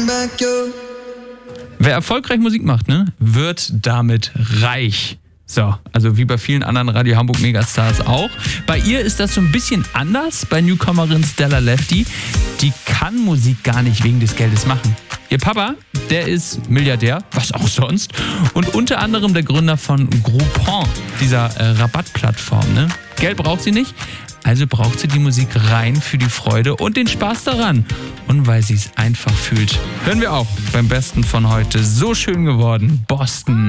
Wer erfolgreich Musik macht, ne, wird damit reich. So, also wie bei vielen anderen Radio Hamburg Megastars auch. Bei ihr ist das so ein bisschen anders, bei Newcomerin Stella Lefty. Die kann Musik gar nicht wegen des Geldes machen. Ihr Papa, der ist Milliardär, was auch sonst. Und unter anderem der Gründer von Groupon, dieser Rabattplattform. Ne? Geld braucht sie nicht, also braucht sie die Musik rein für die Freude und den Spaß daran. Und weil sie es einfach fühlt. Hören wir auch beim Besten von heute. So schön geworden, Boston.